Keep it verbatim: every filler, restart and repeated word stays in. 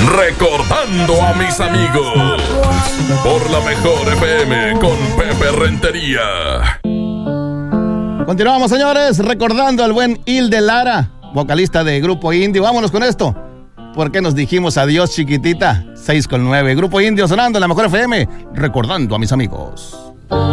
Recordando a mis amigos. Por la mejor F M con Pepe Rentería. Continuamos, señores, recordando al buen Hilde Lara, vocalista de Grupo Indio. Vámonos con esto. ¿Por qué nos dijimos adiós, chiquitita? seis con nueve. Grupo Indio sonando en la mejor F M. Recordando a mis amigos.